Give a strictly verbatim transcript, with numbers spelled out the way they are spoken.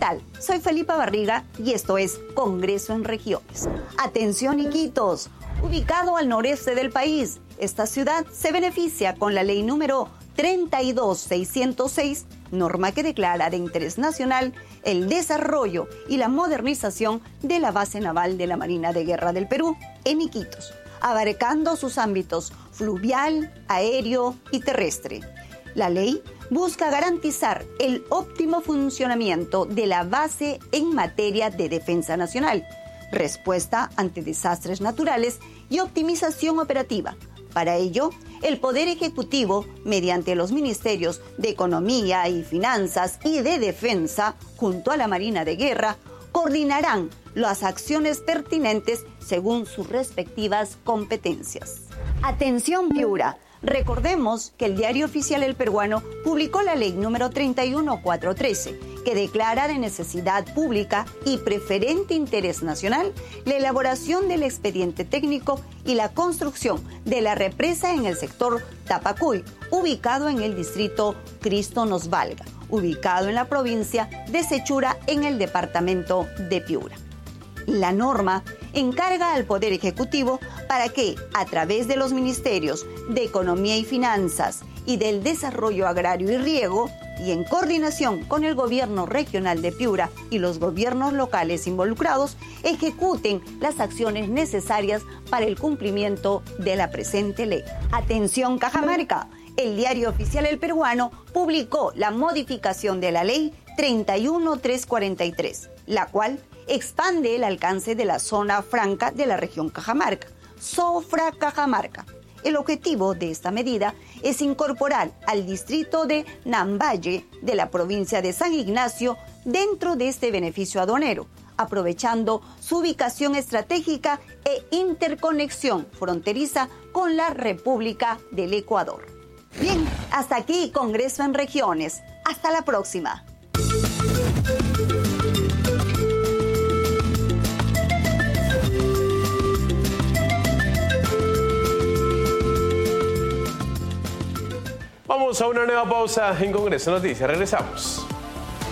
tal? Soy Felipa Barriga y esto es Congreso en Regiones. Atención, Iquitos, ubicado al noreste del país, esta ciudad se beneficia con la ley número treinta y dos mil seiscientos seis, norma que declara de interés nacional el desarrollo y la modernización de la base naval de la Marina de Guerra del Perú en Iquitos, abarcando sus ámbitos fluvial, aéreo y terrestre. La ley busca garantizar el óptimo funcionamiento de la base en materia de defensa nacional, respuesta ante desastres naturales y optimización operativa. Para ello, el Poder Ejecutivo, mediante los Ministerios de Economía y Finanzas y de Defensa, junto a la Marina de Guerra, coordinarán las acciones pertinentes según sus respectivas competencias. Atención, Piura. Recordemos que el Diario Oficial El Peruano publicó la ley número treinta y uno mil cuatrocientos trece, que declara de necesidad pública y preferente interés nacional la elaboración del expediente técnico y la construcción de la represa en el sector Tapacuy, ubicado en el distrito Cristo Nos Valga, ubicado en la provincia de Sechura, en el departamento de Piura. La norma encarga al Poder Ejecutivo para que, a través de los Ministerios de Economía y Finanzas y del Desarrollo Agrario y Riego, y en coordinación con el Gobierno Regional de Piura y los gobiernos locales involucrados, ejecuten las acciones necesarias para el cumplimiento de la presente ley. Atención, Cajamarca. El Diario Oficial El Peruano publicó la modificación de la ley treinta y uno mil trescientos cuarenta y tres, la cual expande el alcance de la zona franca de la región Cajamarca, Sofra Cajamarca. El objetivo de esta medida es incorporar al distrito de Nambaye de la provincia de San Ignacio dentro de este beneficio aduanero, aprovechando su ubicación estratégica e interconexión fronteriza con la República del Ecuador. Bien, hasta aquí Congreso en Regiones. Hasta la próxima. Vamos a una nueva pausa en Congreso Noticias. Regresamos.